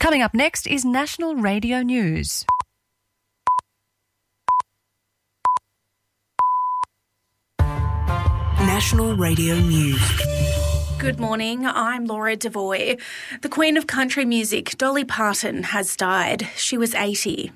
Coming up next is National Radio News. National Radio News. Good morning, I'm Laura Devoy. The Queen of Country Music, Dolly Parton, has died. She was 80.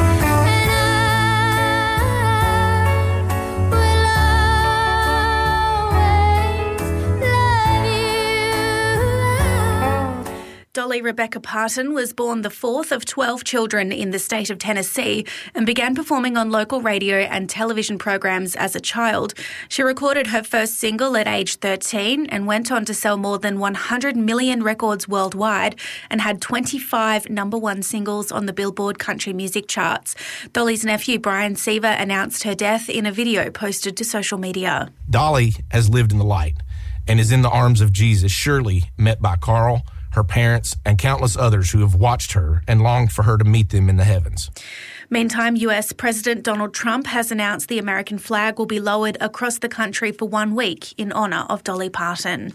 Dolly Rebecca Parton was born the fourth of 12 children in the state of Tennessee and began performing on local radio and television programs as a child. She recorded her first single at age 13 and went on to sell more than 100 million records worldwide and had 25 number one singles on the Billboard country music charts. Dolly's nephew Brian Seaver announced her death in a video posted to social media. Dolly has lived in the light and is in the arms of Jesus, surely met by Carl, her parents, and countless others who have watched her and longed for her to meet them in the heavens. Meantime, US President Donald Trump has announced the American flag will be lowered across the country for 1 week in honour of Dolly Parton.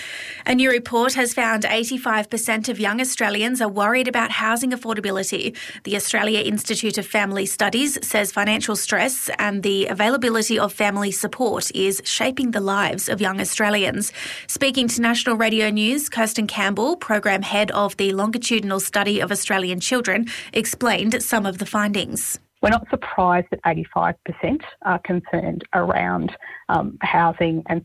A new report has found 85% of young Australians are worried about housing affordability. The Australia Institute of Family Studies says financial stress and the availability of family support is shaping the lives of young Australians. Speaking to National Radio News, Kirsten Campbell, program head of the Longitudinal Study of Australian Children, explained some of the findings. We're not surprised that 85% are concerned around housing and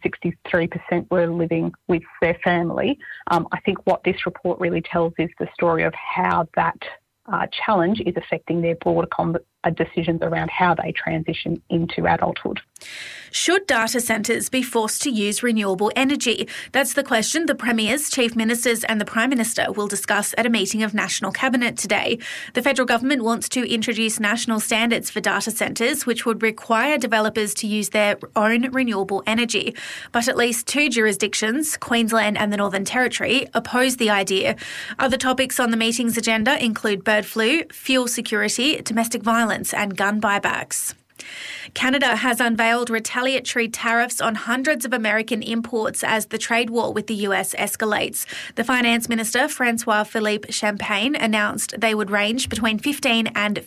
63% were living with their family. I think what this report really tells is the story of how that challenge is affecting their broader decisions around how they transition into adulthood. Should data centres be forced to use renewable energy? That's the question the Premiers, Chief Ministers and the Prime Minister will discuss at a meeting of National Cabinet today. The federal government wants to introduce national standards for data centres, which would require developers to use their own renewable energy. But at least two jurisdictions, Queensland and the Northern Territory, oppose the idea. Other topics on the meeting's agenda include bird flu, fuel security, domestic violence and gun buybacks. Canada has unveiled retaliatory tariffs on hundreds of American imports as the trade war with the US escalates. The Finance Minister, Francois-Philippe Champagne, announced they would range between 15 and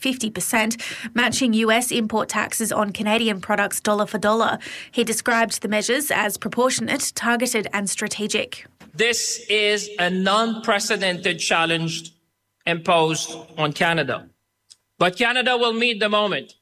50%, matching US import taxes on Canadian products dollar for dollar. He described the measures as proportionate, targeted and strategic. This is an unprecedented challenge imposed on Canada. But Canada will meet the moment.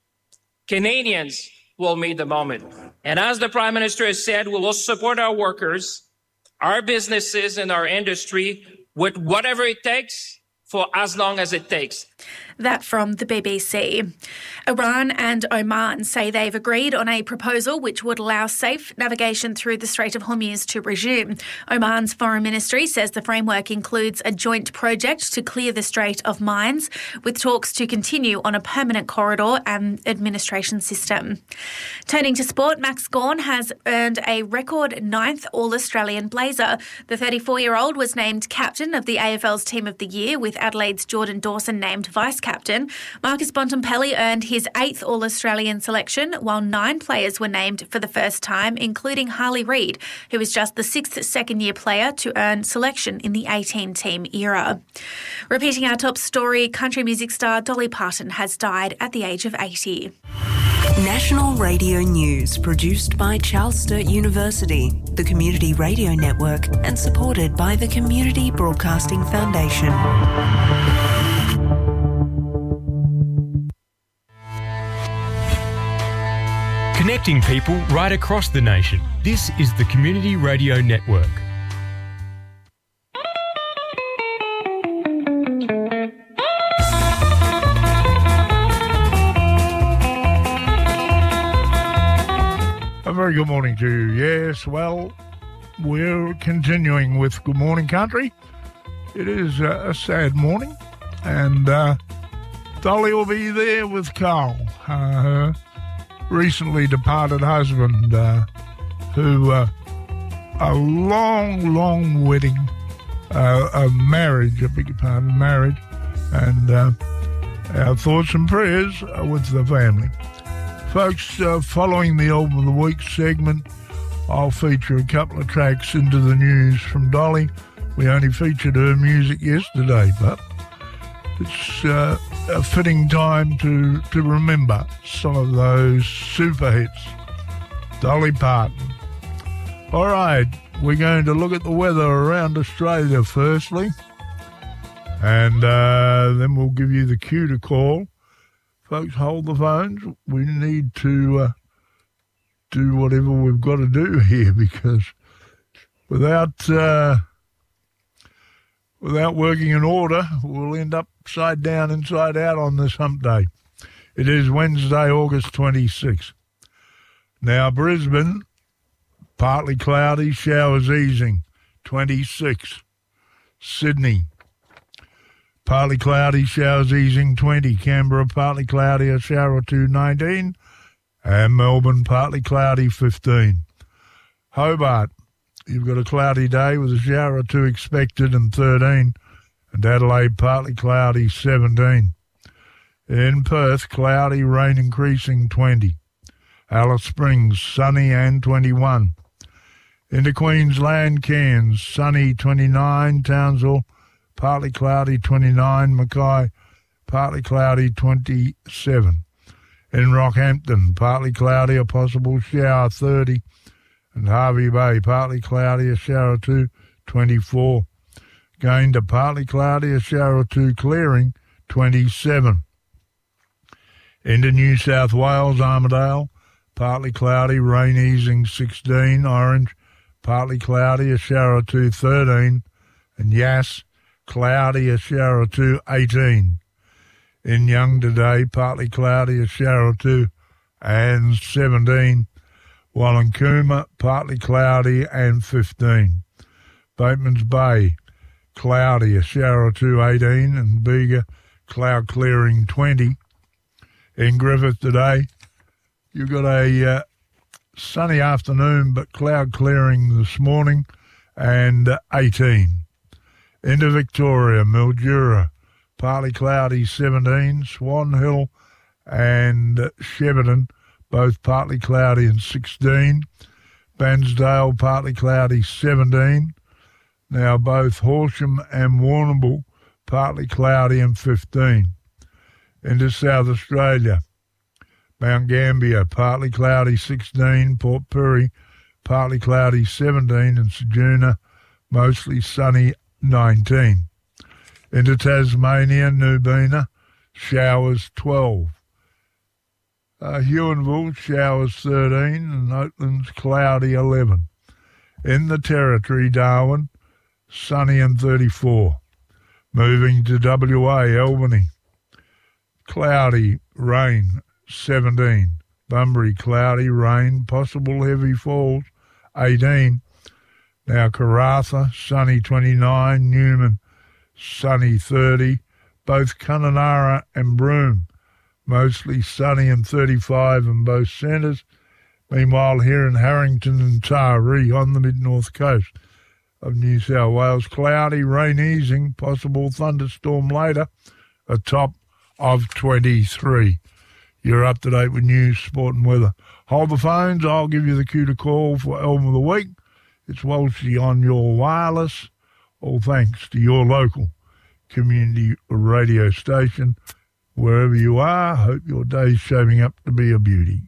Canadians will meet the moment. And as the Prime Minister has said, we will support our workers, our businesses and our industry with whatever it takes for as long as it takes. That from the BBC. Iran and Oman say they've agreed on a proposal which would allow safe navigation through the Strait of Hormuz to resume. Oman's foreign ministry says the framework includes a joint project to clear the strait of mines, with talks to continue on a permanent corridor and administration system. Turning to sport, Max Gawn has earned a record 9th All-Australian blazer. The 34-year-old was named captain of the AFL's Team of the Year, with Adelaide's Jordan Dawson named vice-captain. Marcus Bontempelli earned his 8th All-Australian selection, while 9 players were named for the first time, including Harley Reid, who was just the 6th second-year player to earn selection in the 18-team era. Repeating our top story, country music star Dolly Parton has died at the age of 80. National Radio News, produced by Charles Sturt University, the Community Radio Network, and supported by the Community Broadcasting Foundation. Connecting people right across the nation. This is the Community Radio Network. A very good morning to you. Yes, well, we're continuing with Good Morning Country. It is a sad morning, and Dolly will be there with Carl, her recently departed husband, who a long wedding, a marriage, and our thoughts and prayers are with the family. Folks, following the Album of the Week segment, I'll feature a couple of tracks into the news from Dolly. We only featured her music yesterday, but it's a fitting time to remember some of those super hits. Dolly Parton. All right, we're going to look at the weather around Australia firstly, and then we'll give you the cue to call. Folks, hold the phones. We need to do whatever we've got to do here, because without working in order, we'll end up upside down, inside out on this hump day. It is Wednesday, August 26th. Now, Brisbane, partly cloudy, showers easing, 26. Sydney, partly cloudy, showers easing, 20. Canberra, partly cloudy, a shower or two, 19. And Melbourne, partly cloudy, 15. Hobart, you've got a cloudy day with a shower or two expected, and 13. And Adelaide, partly cloudy, 17. In Perth, cloudy, rain increasing, 20. Alice Springs, sunny and 21. Into Queensland, Cairns, sunny, 29. Townsville, partly cloudy, 29. Mackay, partly cloudy, 27. In Rockhampton, partly cloudy, a possible shower, 30. And Hervey Bay, partly cloudy, a shower or two, 24. Going to partly cloudy, a shower or two, clearing, 27. Into New South Wales, Armidale, partly cloudy, rain easing, 16. Orange, partly cloudy, a shower or two, 13. And Yass, cloudy, a shower or two, 18. In Young today, partly cloudy, a shower or two, and 17. While in Cooma, partly cloudy and 15. Bateman's Bay, cloudy, a shower or two, 18. And Bega, cloud clearing, 20. In Griffith today, you've got a sunny afternoon, but cloud clearing this morning, and 18. Into Victoria, Mildura, partly cloudy, 17. Swan Hill and Shepparton, both partly cloudy and 16. Bansdale, partly cloudy, 17. Now both Horsham and Warrnambool, partly cloudy and 15. Into South Australia, Mount Gambier, partly cloudy, 16. Port Pirie, partly cloudy, 17. And Ceduna, mostly sunny, 19. Into Tasmania, Nubina, showers, 12. Huonville, showers, 13. And Oatlands, cloudy, 11. In the Territory, Darwin, sunny and 34. Moving to WA, Albany, cloudy, rain, 17. Bunbury, cloudy, rain, possible heavy falls, 18. Now Karratha, sunny, 29. Newman, sunny, 30. Both Kununurra and Broome, mostly sunny and 35 in both centres. Meanwhile, here in Harrington and Taree on the mid-north coast of New South Wales, cloudy, rain easing, possible thunderstorm later, a top of 23. You're up to date with news, sport and weather. Hold the phones. I'll give you the cue to call for Album of the Week. It's Walshy on your wireless. All thanks to your local community radio station. Wherever you are, hope your day's shaping up to be a beauty.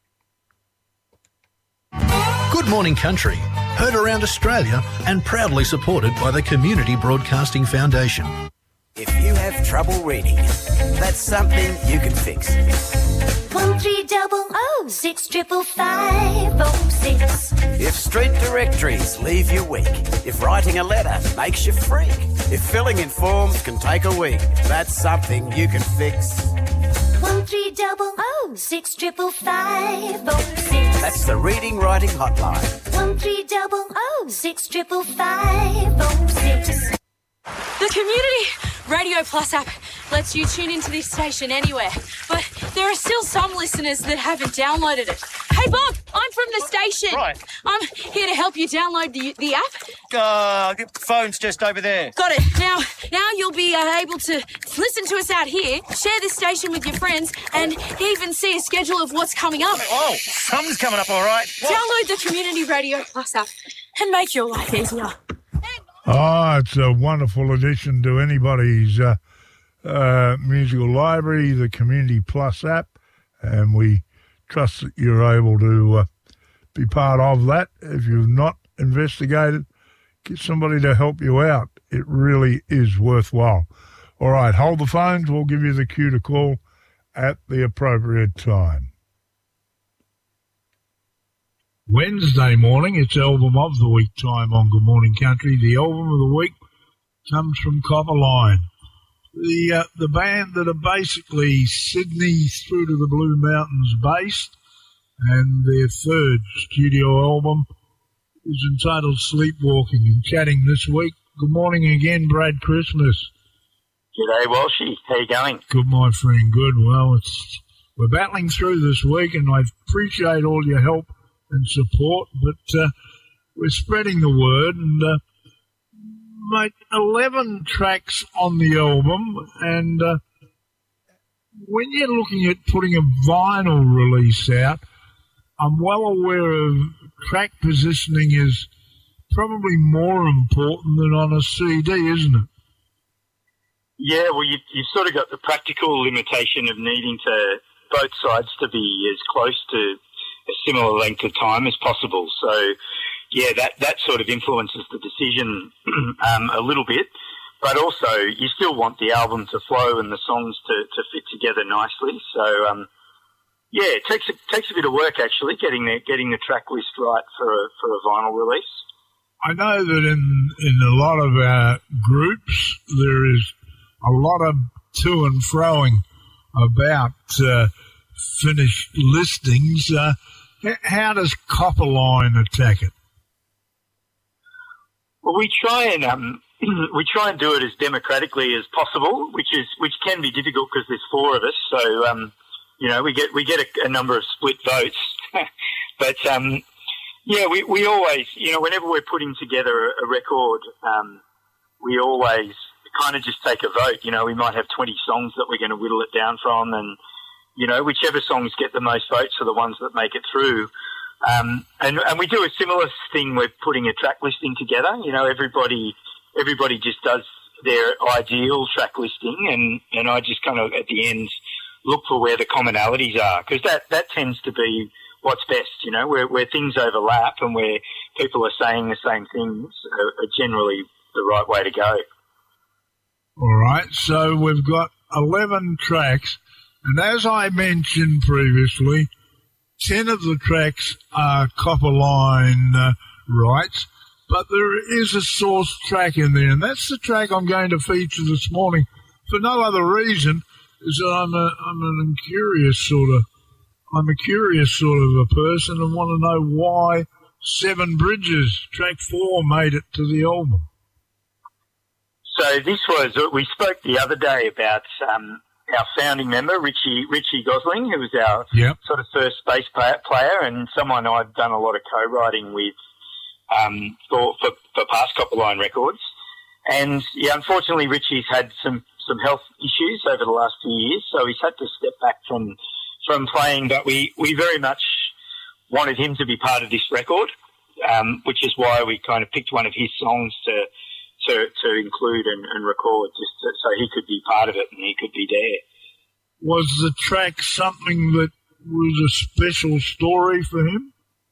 Good Morning Country, heard around Australia and proudly supported by the Community Broadcasting Foundation. If you have trouble reading, that's something you can fix. 1300-65506. If street directories leave you weak, if writing a letter makes you freak, if filling in forms can take a week, that's something you can fix. 1300-65506. That's the Reading Writing Hotline. 1300-65506. The Community Radio Plus app lets you tune into this station anywhere, but there are still some listeners that haven't downloaded it. Hey, Bob, I'm from the station. Right. I'm here to help you download the app. Phone's just over there. Got it. Now you'll be able to listen to us out here, share this station with your friends, and even see a schedule of what's coming up. Oh, something's coming up all right. Download the Community Radio Plus app and make your life easier. Oh, it's a wonderful addition to anybody's Musical Library, the Community Plus app, and we trust that you're able to be part of that. If you've not investigated, get somebody to help you out. It really is worthwhile. All right, hold the phones. We'll give you the cue to call at the appropriate time. Wednesday morning, it's Album of the Week time on Good Morning Country. The Album of the Week comes from Copperline, the band that are basically Sydney through to the Blue Mountains based, and their third studio album is entitled Sleepwalking. And chatting this week, good morning again, Brad Christmas. G'day, Walshy. How you going? Good, my friend, good. Well, we're battling through this week, and I appreciate all your help and support, but we're spreading the word, and mate, 11 tracks on the album, and when you're looking at putting a vinyl release out, I'm well aware of track positioning is probably more important than on a CD, isn't it? Yeah, well, you've sort of got the practical limitation of needing to both sides to be as close to a similar length of time as possible. So, yeah, that sort of influences the decision a little bit. But also, you still want the album to flow and the songs to fit together nicely. So, yeah, it takes a bit of work actually getting the track list right for a vinyl release. I know that in a lot of our groups there is a lot of to and froing about finished listings. How does Copperline attack it? Well, we try and do it as democratically as possible, which can be difficult because there's four of us. So we get a number of split votes, but yeah, we always, whenever we're putting together a record, we always kind of just take a vote. We might have 20 songs that we're going to whittle it down from, and whichever songs get the most votes are the ones that make it through. And we do a similar thing with putting a track listing together. Everybody just does their ideal track listing, and I just kind of at the end look for where the commonalities are, because that tends to be what's best. Where things overlap and where people are saying the same things are generally the right way to go. All right, so we've got 11 tracks, and as I mentioned previously, 10 of the tracks are Copperline rights, but there is a source track in there, and that's the track I'm going to feature this morning for no other reason is that I'm a curious sort of a person and want to know why Seven Bridges, track 4, made it to the album. So we spoke the other day about our founding member, Richie Gosling, who was our sort of first bass player and someone I've done a lot of co-writing with for past Copperline records. And, yeah, unfortunately, Richie's had some health issues over the last few years, so he's had to step back from playing, but we very much wanted him to be part of this record, which is why we kind of picked one of his songs to include and record, just so he could be part of it and he could be there. Was the track something that was a special story for him?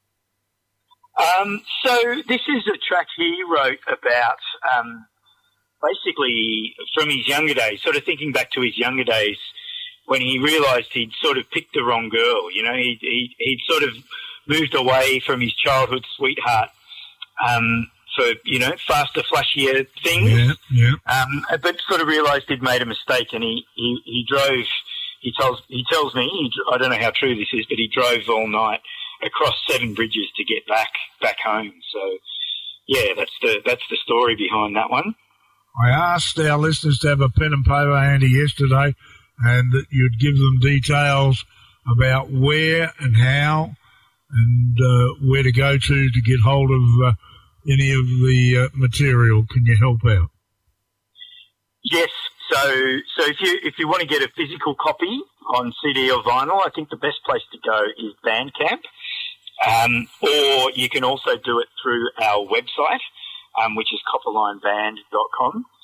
So this is a track he wrote about basically from his younger days, sort of thinking back to his younger days when he realised he'd sort of picked the wrong girl. He'd sort of moved away from his childhood sweetheart for, faster, flashier things. Yeah. But sort of realised he'd made a mistake, and he drove. He tells me, I don't know how true this is, but he drove all night across 7 bridges to get back home. So, yeah, that's the story behind that one. I asked our listeners to have a pen and paper handy yesterday, and that you'd give them details about where and how and where to go to get hold of any of the material. Can you help out? Yes. So if you want to get a physical copy on CD or vinyl, I think the best place to go is Bandcamp, or you can also do it through our website, which is copperlineband.com.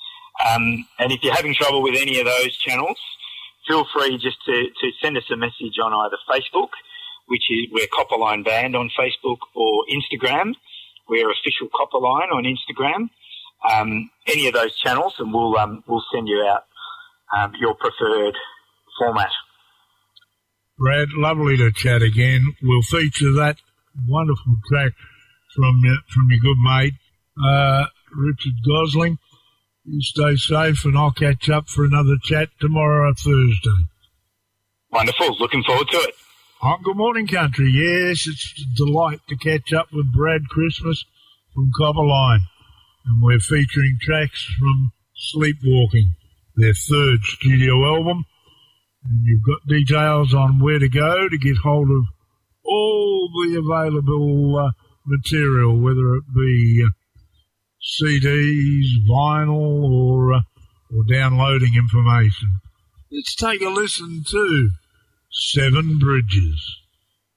And if you're having trouble with any of those channels, feel free just to send us a message on either Facebook, which is we're Copperline Band on Facebook, or Instagram. We're Official Copperline on Instagram. Any of those channels, and we'll send you out your preferred format. Brad, lovely to chat again. We'll feature that wonderful track from your good mate, Richard Gosling. You stay safe, and I'll catch up for another chat tomorrow or Thursday. Wonderful. Looking forward to it. On Good Morning Country, yes, it's a delight to catch up with Brad Christmas from Copperline. And we're featuring tracks from Sleepwalking, their third studio album. And you've got details on where to go to get hold of all the available material, whether it be CDs, vinyl, or downloading information. Let's take a listen to Seven Bridges.